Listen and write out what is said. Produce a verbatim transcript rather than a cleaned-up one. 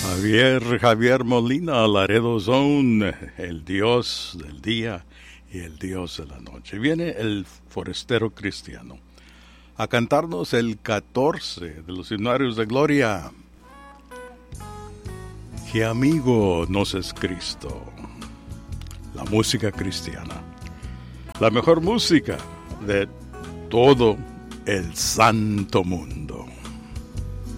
Javier, Javier Molina, Laredo Zone, el Dios del día y el Dios de la noche. Viene el forastero cristiano a cantarnos el catorce de los himnarios de gloria. ¡Qué amigo nos es Cristo! La música cristiana, la mejor música de todo el santo mundo.